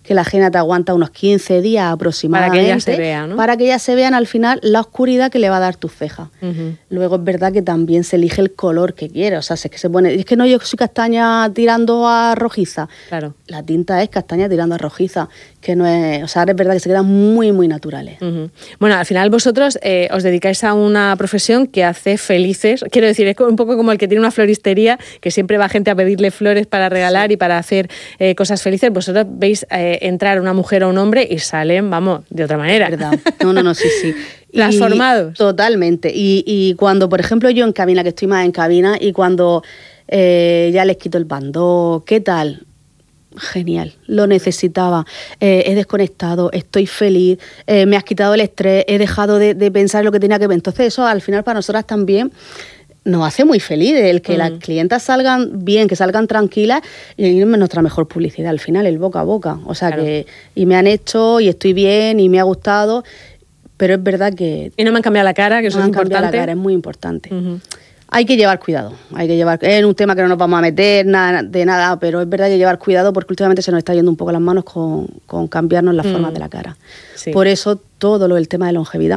que la ajena te aguanta unos 15 días aproximadamente. Para que ellas se vean, ¿no? Para que ellas se vean al final la oscuridad que le va a dar tus cejas. Luego es verdad que también se elige el color que quieres. O sea, es que se pone... Es que no, yo soy castaña tirando a rojiza. Claro. La tinta es castaña tirando a rojiza, que no es... O sea, ahora es verdad que se quedan muy, muy naturales. Bueno, al final vosotros os dedicáis a una profesión que hace felices. Quiero decir, es un poco como el que tiene una floristería, que siempre va gente a pedirle flores para regalar y para hacer cosas felices. Vosotros veis entrar una mujer o un hombre y salen, vamos, de otra manera. ¿Verdad? No, sí. Transformados. Totalmente. Y cuando, por ejemplo, yo en cabina, que estoy más en cabina, y cuando ya les quito el bandó, ¿qué tal? Genial, lo necesitaba, he desconectado, estoy feliz, me has quitado el estrés, he dejado de pensar en lo que tenía que ver. Entonces eso al final para nosotras también nos hace muy feliz, el que las clientas salgan bien, que salgan tranquilas, y es nuestra mejor publicidad al final, el boca a boca. O sea, claro, que y me han hecho y estoy bien y me ha gustado, pero es verdad que... Y no me han cambiado la cara, que eso es importante. La cara, es muy importante. Hay que llevar cuidado, es un tema que no nos vamos a meter de nada, pero es verdad que llevar cuidado porque últimamente se nos está yendo un poco las manos con cambiarnos las formas de la cara. Sí. Por eso todo el tema de longevidad.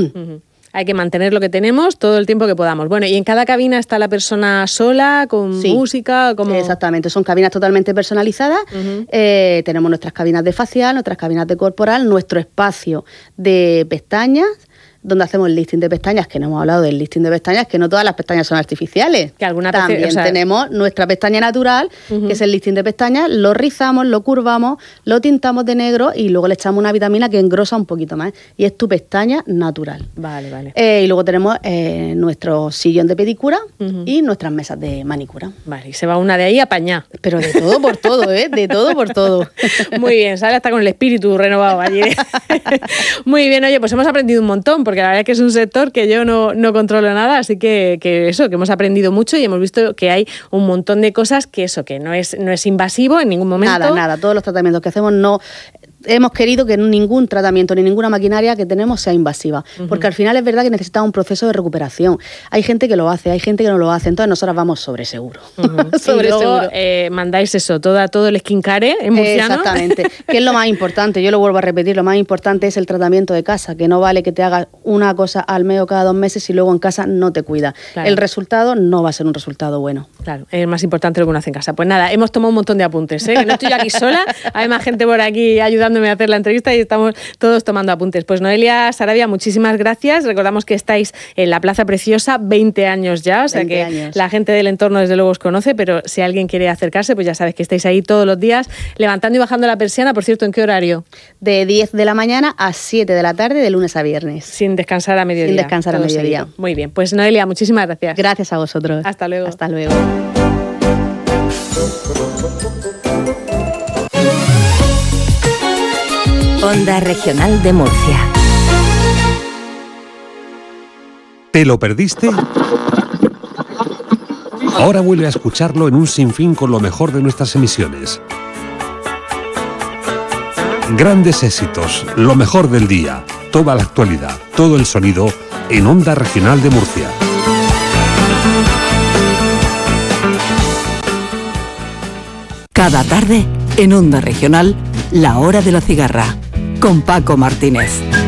Hay que mantener lo que tenemos todo el tiempo que podamos. Bueno, ¿y en cada cabina está la persona sola, con música? ¿Cómo? Exactamente, son cabinas totalmente personalizadas. Tenemos nuestras cabinas de facial, nuestras cabinas de corporal, nuestro espacio de pestañas, donde hacemos el lifting de pestañas, que no hemos hablado del lifting de pestañas, que no todas las pestañas son artificiales. Que alguna también tenemos nuestra pestaña natural, que es el lifting de pestañas, lo rizamos, lo curvamos, lo tintamos de negro y luego le echamos una vitamina que engrosa un poquito más. Y es tu pestaña natural. Vale. Y luego tenemos nuestro sillón de pedicura y nuestras mesas de manicura. Vale, y se va una de ahí apañada. Pero de todo por todo, de todo por todo. Muy bien, sale hasta con el espíritu renovado allí. Muy bien, oye, pues hemos aprendido un montón, porque la verdad es que es un sector que yo no controlo nada, así que hemos aprendido mucho y hemos visto que hay un montón de cosas que no es invasivo en ningún momento. Nada, todos los tratamientos que hacemos no... Hemos querido que ningún tratamiento ni ninguna maquinaria que tenemos sea invasiva, porque al final es verdad que necesita un proceso de recuperación. Hay gente que lo hace, hay gente que no lo hace, entonces nosotras vamos sobre seguro. Sobre y luego mandáis eso, todo el skincare en murciano. Exactamente, que es lo más importante, yo lo vuelvo a repetir, lo más importante es el tratamiento de casa, que no vale que te hagas una cosa al mes o cada 2 meses y luego en casa no te cuida. Claro. El resultado no va a ser un resultado bueno. Claro, es más importante lo que uno hace en casa. Pues nada, hemos tomado un montón de apuntes, que no estoy yo aquí sola, hay más gente por aquí ayudándome a hacer la entrevista y estamos todos tomando apuntes. Pues Noelia Saravia, muchísimas gracias. Recordamos que estáis en la Plaza Preciosa, 20 años ya, o sea que años. La gente del entorno desde luego os conoce, pero si alguien quiere acercarse, pues ya sabes que estáis ahí todos los días levantando y bajando la persiana. Por cierto, ¿en qué horario? De 10 de la mañana a 7 de la tarde, de lunes a viernes. Sin descansar a mediodía. Sin descansar a mediodía. Seguido. Muy bien, pues Noelia, muchísimas gracias. Gracias a vosotros. Hasta luego. Hasta luego. Onda Regional de Murcia. ¿Te lo perdiste? Ahora vuelve a escucharlo en un sinfín con lo mejor de nuestras emisiones. Grandes éxitos, lo mejor del día, toda la actualidad, todo el sonido en Onda Regional de Murcia. Cada tarde, en Onda Regional, La Hora de la Cigarra, con Paco Martínez.